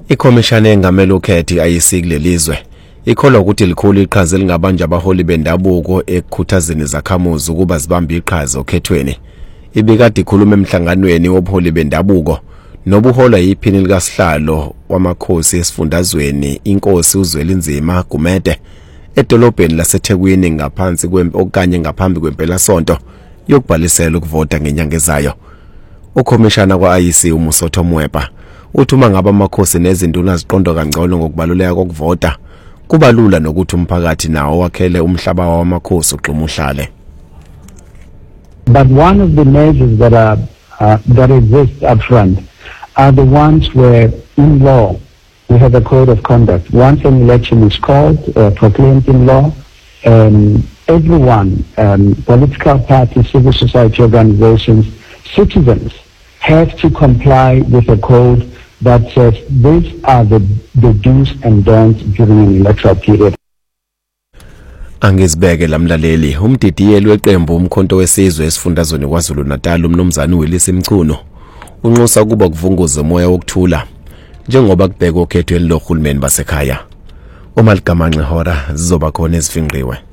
Ikhomishana engamele ukhethe IEC kulelizwe ikholwa ukuthi likhulu iqhaza elingabanja abaholi bendabuko ekukhuthazeni zakhamuzi ukuba zibambe iqhaza okhethweni. Ibikade ikhuluma emhlanganweni wobuholi bendabuko nobuholwa yiphini likasihlalo wamakhosi esifundazweni inkosi uZwelinzima Gumede edolobheni laseThekwini ngaphansi okanye ngaphambi kwempela sonto yokubhalisela ukuvota ngenyanga ezayo. Ukhomishana kwa-IEC uMusotho Mwepa uthi uma ngaba amakhosi nezinduna ziqondo kangcono ngokubaluleka kokuvota kuba lula nokuthi umphakathi nawo wakhele umhlaba wamakhosi ugxuma uhlale. But one of the measures that exist up front are the ones where in law we have a code of conduct. Once an election is called, proclaimed in law, everyone, political parties, civil society organizations, citizens have to comply with a code that says these are the do's and don'ts during an electoral period. Angizibeke lamlaleli umdidiyeli weqembu umkhonto wesizwe esifundazweni kwaZulu Natal umnumzane uWillis Mchunu unxusa kuba kuvunguza umoya wokuthula njengoba kubhekwa okhethweni lohulumeni basekhaya. Uma ligamanxe hora zizoba khona ezifingqiwe.